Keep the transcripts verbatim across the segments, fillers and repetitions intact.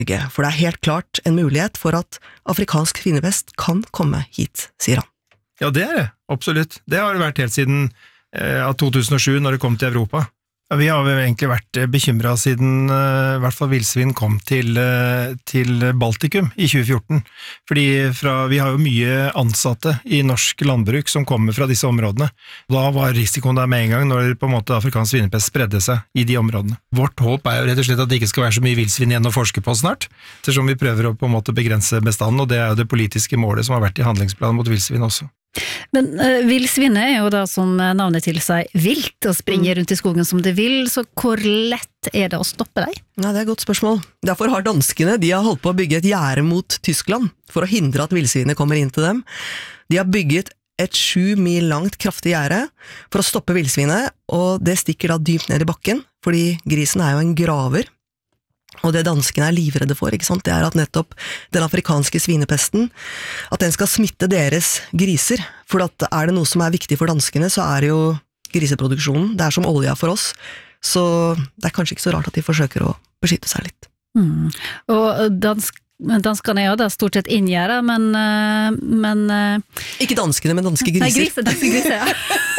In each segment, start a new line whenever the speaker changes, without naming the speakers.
For det er helt klart en mulighet for at afrikansk svinepest kan komme hit, sier han.
Ja, det er det, absolutt. Det har det vært helt siden eh, to tusen og sju, når det kom til Europa. Ja, vi har vel egentlig vært bekymret siden eh, i hvert fall villsvin kom til, eh, til Baltikum i tjue fjorten. Fordi fra, vi har jo mye ansatte i norsk landbruk som kommer fra disse områdene. Da var risikoen der med en gang når på en måte afrikansk svinepest spredde seg i de områdene. Vårt håp er jo rett og slett at det ikke skal være så mye villsvin igjen å forske på snart, ettersom vi prøver å på en måte begrense bestanden, og det er jo det politiske målet som har vært i handlingsplanen mot villsvin også.
Men uh, villsvinet er jo da som navnet til seg vilt og springer rundt i skogen som det vil, så hvor lett er det å stoppe deg?
Ja, det er et godt spørsmål. Derfor har danskene, de har holdt på å bygge et gjerde mot Tyskland for å hindre at villsvinet kommer inn til dem. De har bygget et sju mil langt kraftig gjerde for å stoppe villsvinet, og det stikker da dypt ned i bakken, fordi grisen er jo en graver. Og det danskene er livredde for, ikke sant? Det er at nettopp den afrikanske svinepesten, at den skal smitte deres griser. For at er det noe som er viktig for danskene, så er det jo griseproduksjonen. Det er som olja for oss. Så det er kanskje ikke så rart at de forsøker å beskytte seg litt.
Mm. Og dansk Danskene er jo da stort sett inngjerdet, men, men
ikke danskene, men danske griser.
Nei, griser, danske griser, ja.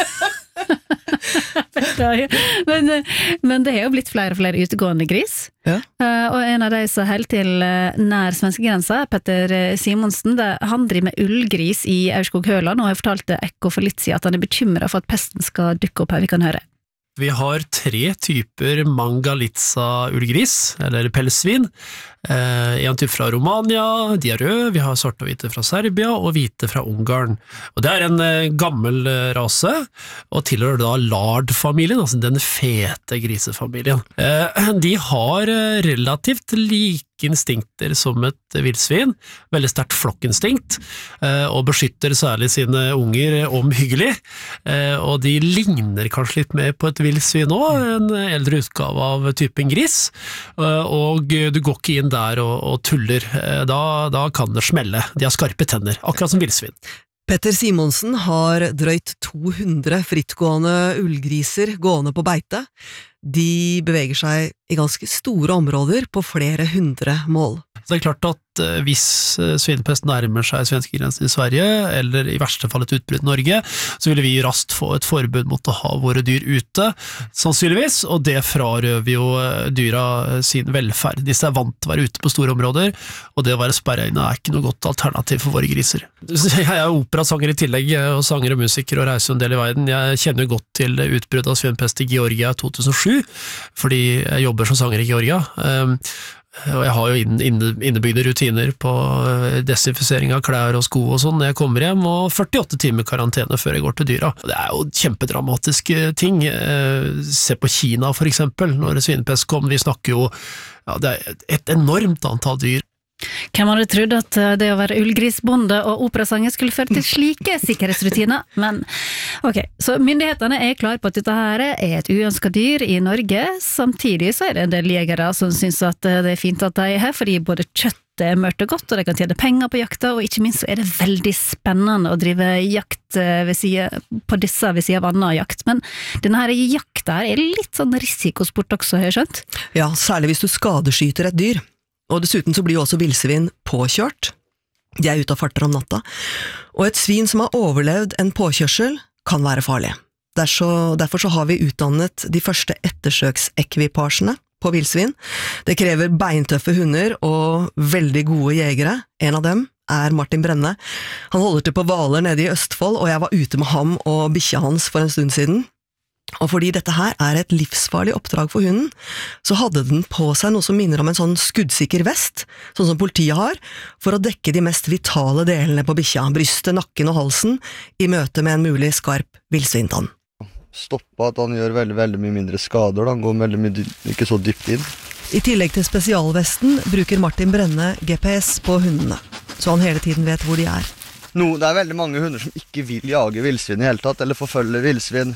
men, men det har jo blitt flere og flere utegående gris, ja. Og en av de som holder til nær svenskegrensa, Petter Simonsen, det, han driver med ullgris i Aurskog-Høland, og har fortalt til Ekko for litt siden at han er bekymret for at pesten skal dukke opp her, vi kan høre.
Vi har tre typer Mangalitsa-ullgris, eller pelsvin. Eh, en typ fra Romania, de er røde, vi har svarte og hvite fra Serbia, og hvite fra Ungarn. Og det er en eh, gammel eh, rase, og tilhører da Lard-familien, altså den fete grisefamilien. Eh, de har eh, relativt like instinkter som et villsvin, veldig sterkt flokkinstinkt, eh, og beskytter særlig sine unger omhyggelig, eh, og de ligner kanskje litt mer på et villsvin nå, en eldre utgave av typen gris, eh, og du går ikke inn der og, og tuller, eh, da, da kan det smelle, de har skarpe tenner, akkurat som villsvin.
Petter Simonsen har drøyt to hundre frittgående ullgriser gående på beite. De beveger seg i ganske store områder på flere hundre mål.
Så det er klart at hvis svinepest nærmer seg svenskegrensen i Sverige, eller i verste fall et utbrudd i Norge, så ville vi raskt få et forbud mot å ha våre dyr ute, sannsynligvis, og det frarøver jo dyra sin velferd. Disse er vant til å være ute på store områder, og det å være sperregne er ikke noe godt alternativ for våre griser. Jeg er operasanger i tillegg, og sanger og musiker, og reiser en del i verden. Jeg kjenner godt til utbrudd av svinepest i Georgia to tusen og sju, fordi jeg jobber som sanger i Georgia, og jeg har jo innebygde rutiner på desinfisering av klær og sko og sånn når jeg kommer hjem, og førtiåtte timer karantene før jeg går til dyra. Det er jo kjempedramatiske ting. Se på Kina for eksempel, når svinepest kom, vi snakker jo, ja, det er et enormt antall dyr.
Hvem hadde trodd at det å være ullgrisbonde og operasanger skulle føre til slike sikkerhetsrutiner? Men ok, så myndighetene er klare på at dette her er et uønsket dyr i Norge. Samtidig så er det en del jegere som synes at det er fint at de er her, fordi både kjøttet er mørkt og godt, og de kan tjene penger på jakta, og ikke minst så er det veldig spennende å drive jakt ved siden, på disse ved siden av annen jakt. Men denne her jakta her er litt sånn risikosport også, har jeg skjønt?
Ja, særlig hvis du skadeskyter et dyr. Og dessuten så blir jo også villsvin påkjørt. De er ute og farter om natta. Og et svin som har overlevd en påkjørsel kan være farlig. Derfor, derfor så har vi utdannet de første ettersøksekvipasjene på villsvin. Det krever beintøffe hunder og veldig gode jegere. En av dem er Martin Brenne. Han holder til på Hvaler nede i Østfold, og jeg var ute med ham og bikkja hans for en stund siden. Og fordi dette her er et livsfarlig oppdrag for hunden, så hadde den på seg noe som minner om en sånn skuddsikker vest, sånn som politiet har, for å dekke de mest vitale delene på bikkja, brystet, nakken og halsen, i møte med en mulig skarp villsvintann.
Stoppe at han gjør veldig, veldig mye mindre skader, han går veldig mye, ikke så dypt inn.
I tillegg til spesialvesten bruker Martin Brenne G P S på hundene, så han hele tiden vet hvor de er.
No, det er veldig mange hunder som ikke vil jage villsvin i hele tatt, eller forfølge villsvin.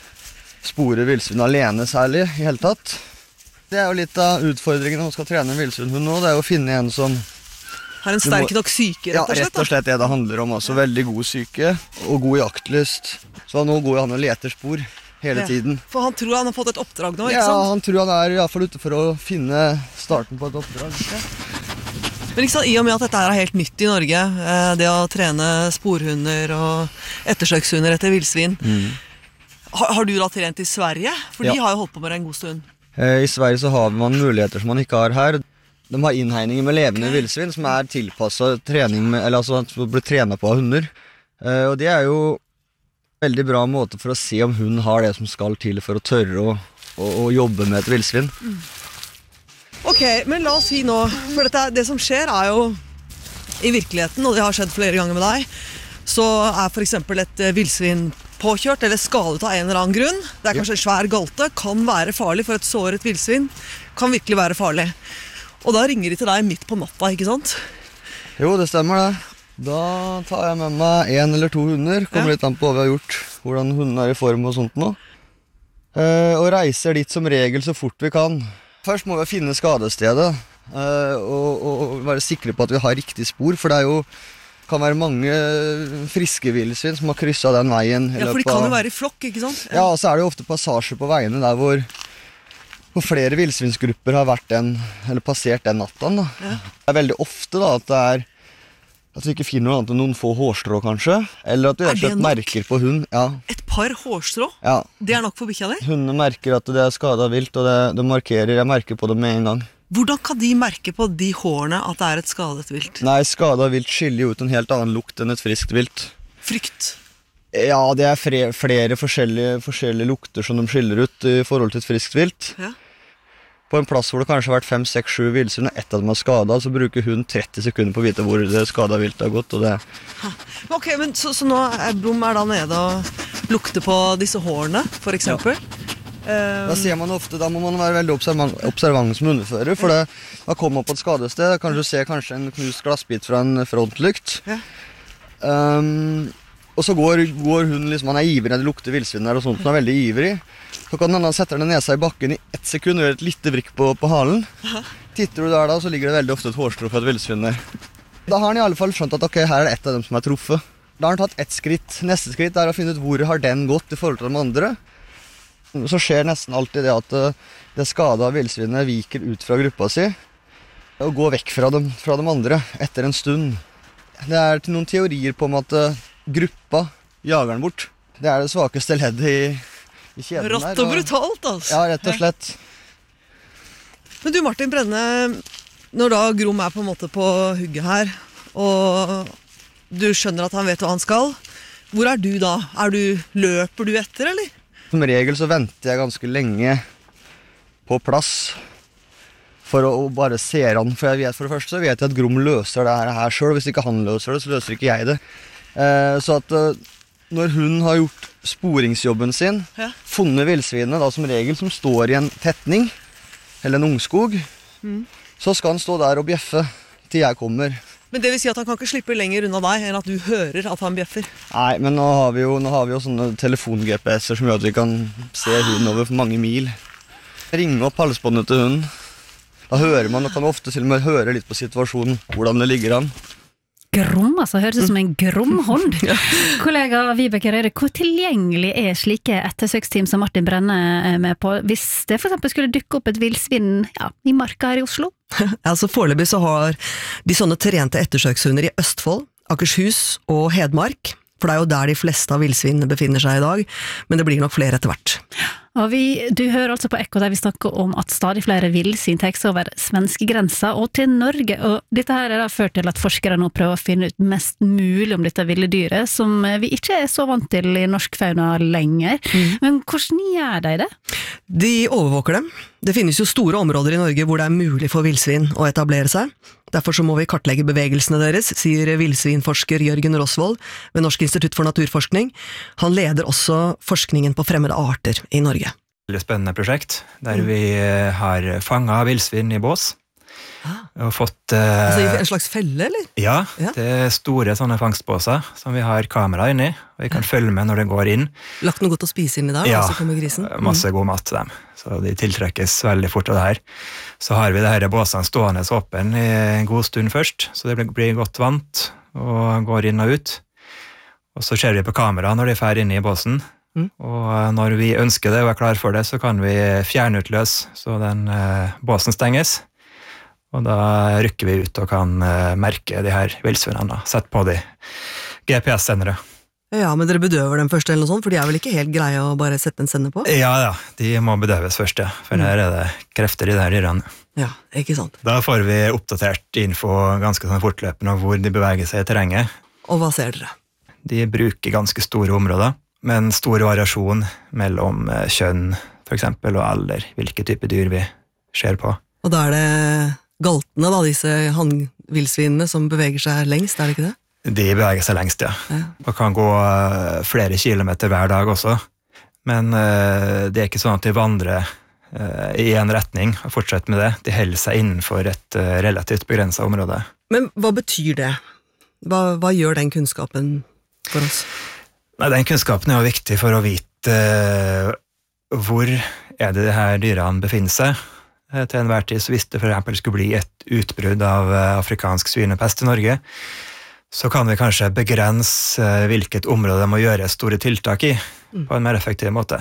Spore villsvin alene særlig, i hele tatt. Det er jo litt av utfordringen når man skal trene en villsvinhund nå, det er jo å finne en som
har en sterk nok syke, rett og slett.
Ja, rett og slett det det handler om også. Veldig god syke og god jaktlyst. Så nå går han og leter spor hele ja, tiden.
For han tror han har fått et oppdrag nå, ikke sant?
Ja, han tror han er i hvert fall ute for å finne starten på et oppdrag. Ja.
Men ikke sant, i og med at dette her er helt nytt i Norge, det å trene sporhunder og ettersøkshunder etter vildsvin, mm. har, har du da trent i Sverige? For ja. De har jo holdt på med det en god stund.
I Sverige så har man muligheter som man ikke har her. De har innhegninger med levende okay. vildsvin som er tilpasset trening med, eller altså at blir trenet på av hunder. Og det er jo en veldig bra måte for å se om hun har det som skal til for å tørre å, å, å jobbe med et vildsvin.
Mm. Ok, men la oss si nå, for dette, det som skjer er jo i virkeligheten, og det har skjedd flere ganger med deg, så er for eksempel et vildsvin påkjørt eller skadet av en eller annen grunn. Det er kanskje en svær galte, kan være farlig for et såret vildsvin, kan virkelig være farlig. Og da ringer de til deg midt på natta, ikke sant?
Jo, det stemmer det. Da tar jeg med meg en eller to hunder, kommer ja. Litt an på hva vi har gjort, hvordan hundene er i form og sånt nå. Eh, og reiser dit som regel så fort vi kan. Først må vi finne skadestedet, eh, og, og være sikre på at vi har riktig spor, for det er jo kan være mange friske vildsvin som har krysset den veien.
Ja, for de kan jo være i flokk, ikke sant?
Ja, og så er det jo ofte passasjer på veiene der hvor, hvor flere vildsvinsgrupper har vært den, eller passert den natten. Da. Ja. Det er veldig ofte da, at det er at vi ikke finner noe annet enn noen få hårstrå, kanskje. Eller at vi rett og slett merker på hund. Ja.
Et par hårstrå?
Ja.
Det er nok for bikkja di?
Hundene merker at det er skadet vilt, og det, det markerer, jeg merker på det med en gang.
Hvordan kan de merke på de hårene at det er et skadet vilt?
Nei, skadet vilt skiller jo ut en helt annen lukt enn et friskt vilt.
Frykt?
Ja, det er flere, flere forskjellige, forskjellige lukter som de skiller ut i forhold til et friskt vilt.
Ja.
På en plass hvor det kanskje har vært fem, seks, sju vildsvin, og ett av dem er skadet, så bruker hun tretti sekunder på å vite hvor det skadet vilt har gått. Og det...
Ok, men så, så nå er Blom er da nede og lukter på disse hårene, for eksempel? Ja.
Da ser man ofte, da må man være veldig observant, observant som hundefører, for det, da kommer man på et skadested, kan du se kanskje en knust glassbit fra en frontlykt. Ja. Um, og så går, går hun, liksom, han er ivrig, det lukter vildsvin der og sånt, han er veldig ivrig. Så kan han sette den nesa i bakken i ett sekund og gjøre et lite vrikk på, på halen. Aha. Titter du der da, så ligger det veldig ofte et hårstrå fra et vildsvin der. Da har han i alle fall skjønt at ok, her er det ett av dem som er truffet. Da har han tatt ett skritt. Neste skritt er å finne ut hvor har den gått i forhold til de andre. Så skjer nesten alltid det at det skadet vildsvinet viker ut fra gruppa si og går vekk fra dem, fra de andre etter en stund. Det er til noen teorier på om at gruppa jager den bort. Det er det svakeste leddet i, i kjeden der.
Rått og brutalt, altså.
Ja, rett og slett.
Men du, Martin Brenne, når da Grom er på en måte på hugget her, og du skjønner at han vet hva han skal, hvor er du da? Er du, løper du etter, eller?
Som regel så venter jeg ganske lenge på plass for å bare se han. For jeg vet for det første så vet jeg at Grom løser det her selv. Hvis ikke han løser det, så løser ikke jeg det. Eh, så at når hun har gjort sporingsjobben sin, ja. Funnet vildsvinet, da som regel som står i en tetning, eller en ungskog, mm. så skal han stå der og bjeffe til jeg kommer.
Men det vil si at han kan ikke slippe lenger unna deg enn at du hører at han bjeffer?
Nei, men nå har vi jo, nå har vi jo sånne telefon-G P S-er som gjør at vi kan se hunden over for mange mil. Ringe opp halsbåndet til hunden. Da hører man, og kan ofte til og med høre litt på situasjonen, hvordan det ligger an.
Grom, altså, høres ut som en gromhånd. Ja. Kollega Vibeke Røyre, hvor tilgjengelig er slike ettersøksteam som Martin Brenne er med på, hvis det for eksempel skulle dukke opp et vildsvin ja, i marka her i Oslo?
Altså foreløpig så har de sånne trente ettersøkshunder i Østfold, Akershus og Hedmark, for det er jo der de fleste av vildsvinene befinner seg i dag, men det blir nok flere etter hvert.
Og vi, du hører altså på Ekko der vi snakker om at stadig flere vildsvin tar seg over svenskegrensa og til Norge, og dette her er da ført til at forskere nå prøver å finne ut mest mulig om dette ville dyret, som vi ikke er så vant til i norsk fauna lenger. Mm. Men hvordan gjør de det?
De overvåker dem. Det finnes jo store områder i Norge hvor det er mulig for vildsvin å etablere seg. Derfor så må vi kartlegge bevegelsene deres, sier vildsvinforsker Jørgen Rosvold ved Norsk institutt for naturforskning. Han leder også forskningen på fremmede arter i Norge.
Et spennende prosjekt, der vi har fanget vildsvin i bås. Og fått,
eh, altså en slags felle, eller?
Ja, ja, det er store sånne fangstbåser som vi har kamera inni, og vi kan ja. følge med når det går inn.
Lagt noe godt å spise inn i der,
ja,
og så kommer grisen?
Ja, masse god mat til dem, så de tiltrekkes veldig fort av det her. Så har vi det her båsene stående åpen i en god stund først, så det blir godt vant og går inn og ut. Og så ser vi på kamera når de fer inn i båsen, mm. og når vi ønsker det og er klar for det, så kan vi fjernutløse så den eh, båsen stenges. Og da rykker vi ut og kan eh, merke de her villsvinene, sett på de G P S-sendere.
Ja, men dere bedøver dem først eller noe sånt, for de er vel ikke helt greie å bare sette en sender på?
Ja, ja, de må bedøves først, ja, for her er det krefter i de her dyrene.
Ja, ikke sant.
Da får vi oppdatert info ganske sånn fortløpende om hvor de beveger seg i terrenget.
Og hva ser dere?
De bruker ganske store områder, men stor variasjon mellom eh, kjønn, for eksempel, og alder, hvilke type dyr vi ser på.
Og da er det galtene, da, disse hannvillsvinene som beveger seg lengst, er det ikke det?
De beveger seg lengst, ja.
Ja.
Og kan gå eh, flere kilometer hver dag også. Men eh, det er ikke sånn at de vandrer eh, i en retning og fortsetter med det. De holder seg innenfor et eh, relativt begrenset område.
Men hva betyr det? Hva, hva gjør den kunnskapen for oss?
Nei, den kunnskapen er jo viktig for å vite eh, hvor er det de her dyrene befinner seg. Eh, til enhver tid, så hvis det for eksempel skulle bli et utbrudd av eh, afrikansk svinepest i Norge, så kan vi kanskje begrense hvilket område de må gjøre store tiltak i, mm. på en mer effektiv måte.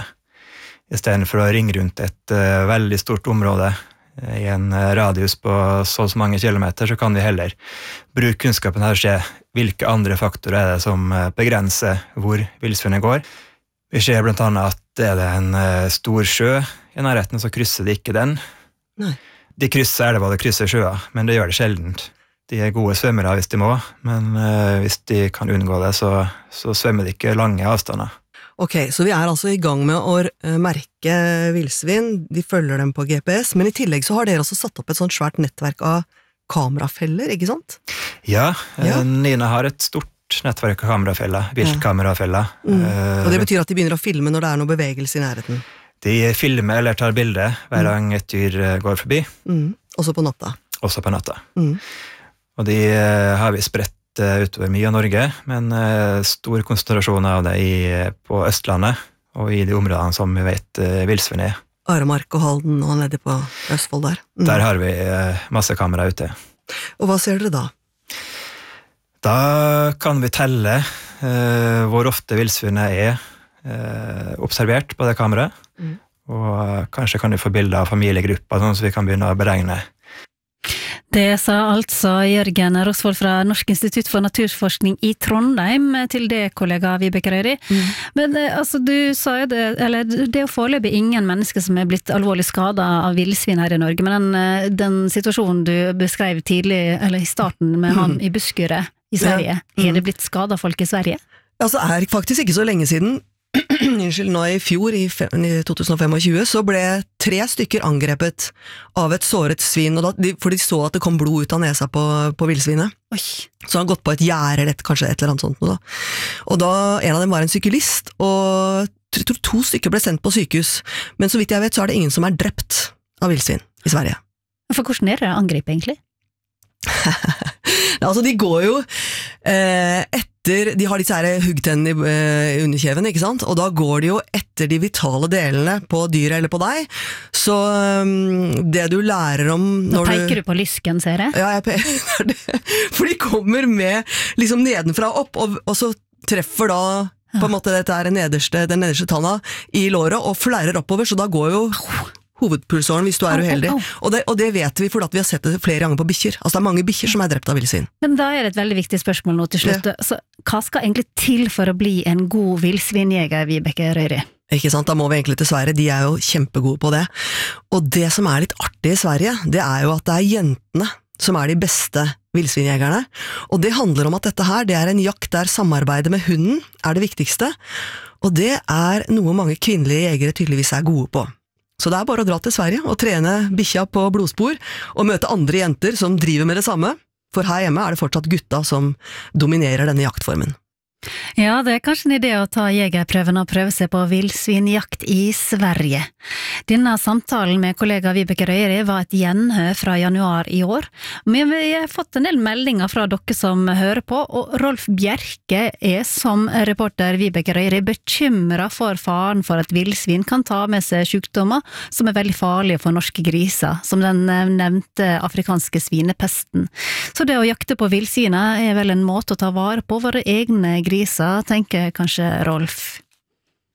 I stedet for å ringe rundt et uh, veldig stort område uh, i en uh, radius på så og så mange kilometer, så kan vi heller bruke kunnskapen her og se hvilke andre faktorer er det som uh, begrenser hvor villsvinet går. Vi ser blant annet at er det en uh, stor sjø i nærheten, så krysser de ikke den.
Nei.
De krysser elva, de krysser sjøa, men det gjør det sjeldent. De er gode svømmere hvis de må, men uh, hvis de kan unngå det, så, så svømmer de ikke lange avstander.
Ok, så vi er altså i gang med å uh, merke villsvin, de følger dem på G P S, men i tillegg så har dere også satt opp et sånt svært nettverk av kamerafeller, ikke sant?
Ja,
Ja.
Uh, Nina har et stort nettverk av kamerafeller, viltkamerafeller.
Mm.
Uh,
Og det betyr at de begynner å filme når det er noe bevegelse i nærheten.
De filmer eller tar bilder hver gang et dyr uh, går forbi,
Mm. Også på natta.
også på natta.
Mm.
Og de uh, har vi spredt uh, utover mye av Norge, men uh, stor konsentrasjon av det i, på Østlandet, og i de områdene som vi vet uh, villsvin er.
Aremark og Halden og nede på Østfold der. Mm.
Der har vi uh, masse kamera ute.
Og hva ser dere da?
Da kan vi telle uh, hvor ofte villsvinet er uh, observert på det kameraet,
Mm.
og uh, kanskje kan vi få bilder av familiegrupper, sånn så vi kan begynne å beregne.
Det sa altså Jørgen Rosvold fra Norsk institutt for naturforskning i Trondheim til det, kollega Vibeke Røyri.
Mm.
Men eh, altså, du sa jo det, eller det er jo foreløpig ingen mennesker som er blitt alvorlig skadet av villsvin her i Norge, men den, eh, den situasjonen du beskrev tidlig, eller i starten med han i Buskerud i Sverige,
Ja. Mm.
er det blitt skadet folk i Sverige?
Altså, er faktisk ikke så lenge siden, unnskyld, nå i fjor, i, fe- i to tusen tjuefem, så ble tre stykker angrepet av et såret svin, og da, de, for de så at det kom blod ut av nesa på, på villsvinet.
Oi,
Så han gått på et gjerde, eller et- kanskje et eller annet sånt. Da. Og da, en av dem var en syklist, og jeg tror to stykker ble sendt på sykehus. Men så vidt jeg vet, så er det ingen som er drept av villsvin i Sverige.
for hvordan er det å angripe egentlig?
Altså, de går jo eh, etter, de har disse her huggtennene i eh, underkjeven, ikke sant? Og da går de jo etter de vitale delene på dyret eller på deg. Så um, det du lærer om
Nå
når
peker du på lysken, ser jeg.
Ja, jeg peker det. For de kommer med liksom nedenfra opp, og, og så treffer da på en måte dette er den nederste, den nederste tanna i låret, og fleirer oppover, så da går jo hovedpulsåren hvis du er
Au, au,
uheldig.
au.
Og det, og det vet vi fordi at vi har sett det flere ganger på bikkjer. Altså det er mange bikkjer som er drept av villsvin.
Men da er det et veldig viktig spørsmål nå til slutt. Så, hva skal egentlig til for å bli en god villsvinjeger, Vibeke Røyri?
Ikke sant, da må vi egentlig til Sverige, de er jo kjempegode på det. Og det som er litt artig i Sverige, det er jo at det er jentene som er de beste villsvinjegerne. Og det handler om at dette her, det er en jakt der samarbeidet med hunden er det viktigste, og det er noe mange kvinnelige jegere tydeligvis er gode på. Så det er bare å dra til Sverige og trene bikkja på blodspor, og møte andre jenter som driver med det samme, for her hjemme er det fortsatt gutta som dominerer denne jaktformen.
Ja, det er kanskje en idé å ta jegerprøven og prøve seg på villsvinjakt i Sverige. Denne samtalen med kollega Vibeke Røyri var et gjenhør fra januar i år. Men vi har fått en del meldinger fra dere som hører på, og Rolf Bjerke er som reporter Vibeke Røyri bekymret for faren for at villsvin kan ta med seg sykdommer som er veldig farlige for norske griser, som den nevnte afrikanske svinepesten. Så det å jakte på villsvina er vel en måte å ta vare på våre egne griser, tenker kanskje Rolf.